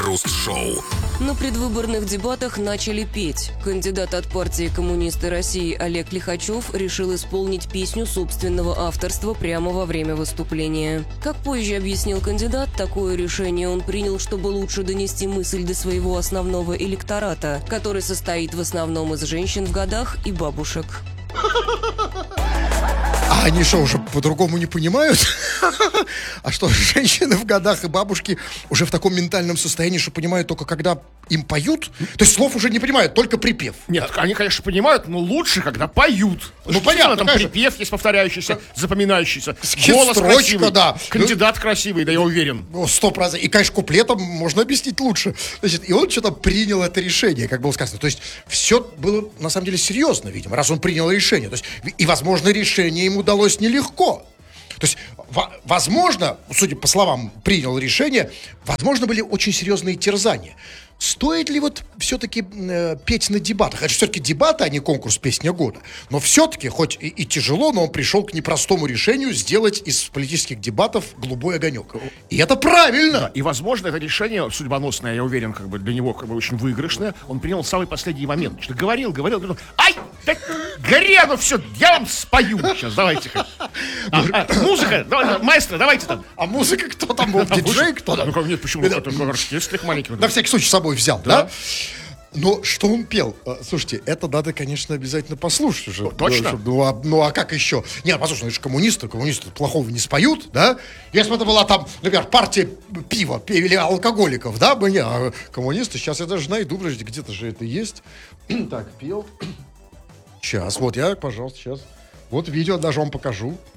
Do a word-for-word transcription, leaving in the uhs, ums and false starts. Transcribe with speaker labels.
Speaker 1: Крем-хруст-шоу.
Speaker 2: На предвыборных дебатах начали петь. Кандидат от партии «Коммунисты России» Олег Лихачев решил исполнить песню собственного авторства прямо во время выступления. Как позже объяснил кандидат, такое решение он принял, чтобы лучше донести мысль до своего основного электората, который состоит в основном из женщин в годах и бабушек.
Speaker 3: А они что, уже по-другому не понимают? А что, женщины в годах и бабушки уже в таком ментальном состоянии, что понимают только когда им поют? То есть слов уже не понимают, только припев.
Speaker 4: Нет, они, конечно, понимают, но лучше, когда поют.
Speaker 3: Ну, понятно,
Speaker 4: там
Speaker 3: конечно.
Speaker 4: припев есть повторяющийся, запоминающийся.
Speaker 3: Строчка,
Speaker 4: Голос красивый,
Speaker 3: да.
Speaker 4: кандидат красивый, да я уверен.
Speaker 3: Ну, сто процентов. И, конечно, куплетом можно объяснить лучше. Значит, и он что-то принял это решение, как было сказано. То есть все было, на самом деле, серьезно, видимо, раз он принял решение. То есть, и, возможно, решение ему удалось нелегко. То есть, в- возможно, судя по словам, принял решение, возможно, были очень серьезные терзания. Стоит ли вот все-таки э, петь на дебатах? Это все-таки дебаты, а не конкурс «Песня года». Но все-таки, хоть и, и тяжело, но он пришел к непростому решению сделать из политических дебатов голубой огонек. И это правильно.
Speaker 4: Да, и, возможно, это решение судьбоносное, я уверен, как бы для него как бы очень выигрышное. Он принял в самый последний момент. Что говорил, говорил, говорил. Ай, да горе, ну все, я вам спою сейчас, давайте-ка. А, а, музыка, давай, маэстро, давайте там.
Speaker 3: А музыка кто там был? Диджей кто
Speaker 4: Ну,
Speaker 3: там?
Speaker 4: как, нет, почему? Это оркестр маленький.
Speaker 3: На всякий случай с собой взял, да? Но что он пел? А, Слушайте, это надо, конечно, обязательно послушать уже.
Speaker 4: Точно?
Speaker 3: Чтобы- Ну а, ну, а как еще? Нет, послушай, ну это же коммунисты, коммунисты плохого не споют, да? Если бы это была там, например, партия пива пи- или алкоголиков, да? бы не, а коммунисты, сейчас я даже найду, подожди, где-то же это есть. Так, пел. Сейчас, вот я, пожалуйста, сейчас. Вот видео даже вам покажу.